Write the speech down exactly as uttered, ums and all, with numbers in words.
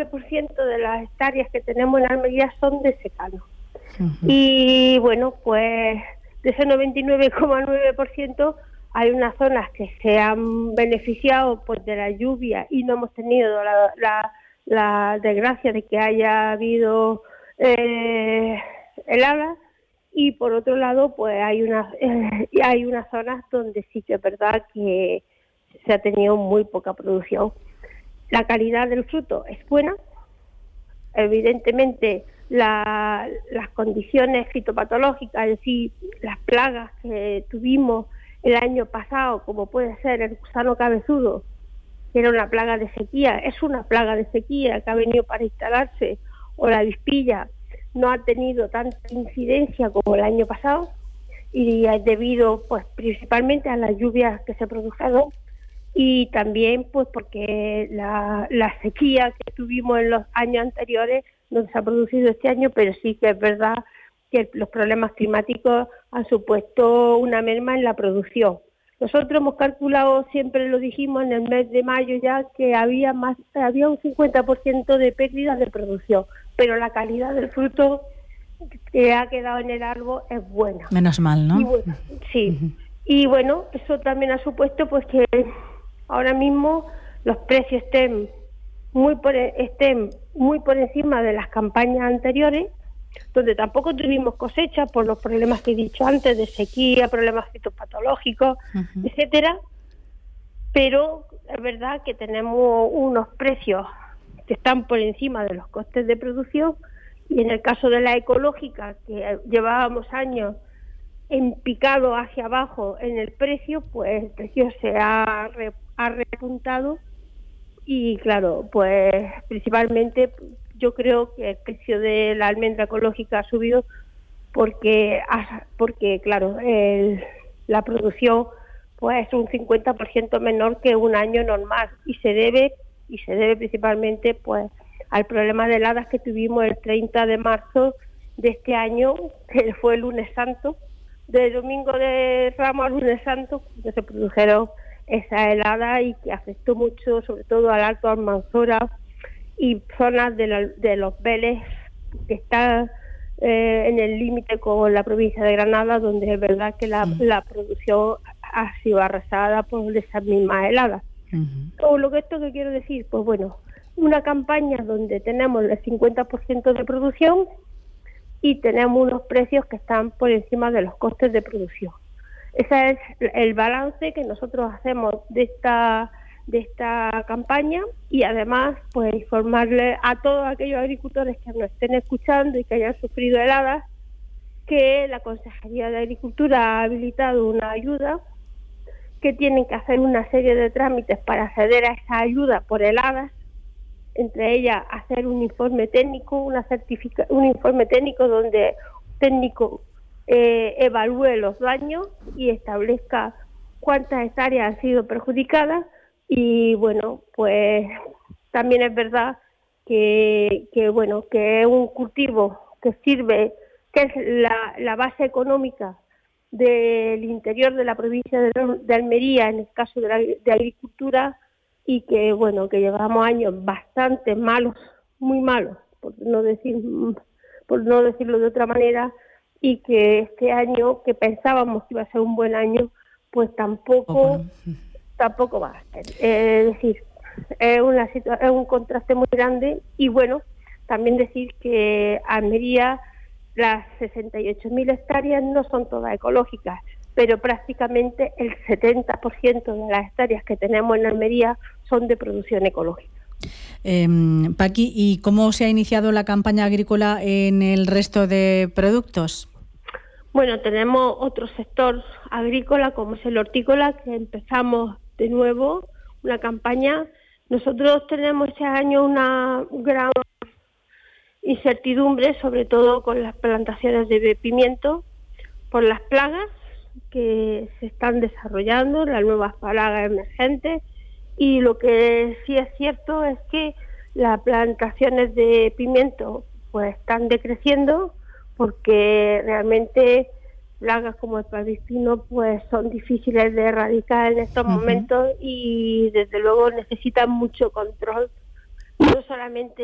nueve por ciento de las hectáreas que tenemos en Almería son de secano. Uh-huh. Y bueno, pues de ese noventa y nueve coma nueve por ciento hay unas zonas que se han beneficiado pues de la lluvia y no hemos tenido la, la, la desgracia de que haya habido eh, heladas, y por otro lado pues hay unas eh, hay unas zonas donde sí que es verdad que se ha tenido muy poca producción. La calidad del fruto es buena, evidentemente la, las condiciones fitopatológicas, es decir, las plagas que tuvimos el año pasado, como puede ser el gusano cabezudo, que era una plaga de sequía, es una plaga de sequía que ha venido para instalarse, o la avispilla, no ha tenido tanta incidencia como el año pasado, y es debido pues principalmente a las lluvias que se produjeron, y también pues porque la, la sequía que tuvimos en los años anteriores no se ha producido este año, pero sí que es verdad que los problemas climáticos han supuesto una merma en la producción. Nosotros hemos calculado, siempre lo dijimos en el mes de mayo ya, que había más había un cincuenta por ciento de pérdidas de producción, pero la calidad del fruto que ha quedado en el árbol es buena. Menos mal, ¿no? Y bueno, sí. Uh-huh. Y bueno, eso también ha supuesto pues que ahora mismo los precios estén muy por, estén muy por encima de las campañas anteriores, donde tampoco tuvimos cosecha por los problemas que he dicho antes, de sequía, problemas fitopatológicos, uh-huh. etcétera. Pero es verdad que tenemos unos precios que están por encima de los costes de producción, y en el caso de la ecológica, que llevábamos años en picado hacia abajo en el precio, pues el precio se ha, re, ha repuntado, y claro, pues principalmente yo creo que el precio de la almendra ecológica ha subido porque, porque claro, el, la producción pues es un cincuenta por ciento menor que un año normal, y se debe y se debe principalmente pues al problema de heladas que tuvimos el treinta de marzo de este año, que fue el lunes santo, de domingo de Ramos al lunes santo, que se produjeron esa helada y que afectó mucho, sobre todo al Alto Almanzora y zonas de, la, de los Vélez, que están eh, en el límite con la provincia de Granada, donde es verdad que la, mm. la producción ha sido arrasada por esas mismas heladas. Uh-huh. Todo lo que esto que quiero decir, pues bueno, una campaña donde tenemos el cincuenta por ciento de producción y tenemos unos precios que están por encima de los costes de producción. Ese es el balance que nosotros hacemos de esta de esta campaña, y además pues informarle a todos aquellos agricultores que nos estén escuchando y que hayan sufrido heladas que la Consejería de Agricultura ha habilitado una ayuda, que tienen que hacer una serie de trámites para acceder a esa ayuda por heladas, entre ellas hacer un informe técnico, una certifica, un informe técnico donde un técnico eh, evalúe los daños y establezca cuántas hectáreas han sido perjudicadas. Y bueno, pues también es verdad que, que bueno, que es un cultivo que sirve, que es la, la base económica del interior de la provincia de, de Almería, en el caso de la de agricultura, y que bueno, que llevamos años bastante malos, muy malos, por no decir, por no decirlo de otra manera, y que este año, que pensábamos que iba a ser un buen año, pues tampoco, tampoco va a ser. Es decir, es una situa- es un contraste muy grande. Y bueno, también decir que Almería, las sesenta y ocho mil hectáreas no son todas ecológicas, pero prácticamente el setenta por ciento de las hectáreas que tenemos en Almería son de producción ecológica. Eh, Paqui, ¿y cómo se ha iniciado la campaña agrícola en el resto de productos? Bueno, tenemos otro sector agrícola, como es el hortícola, que empezamos de nuevo una campaña. Nosotros tenemos este año una gran incertidumbre, sobre todo con las plantaciones de pimiento, por las plagas que se están desarrollando, las nuevas plagas emergentes, y lo que sí es cierto es que las plantaciones de pimiento pues están decreciendo, porque realmente plagas como el pavispino pues son difíciles de erradicar en estos uh-huh. momentos, y desde luego necesitan mucho control, no solamente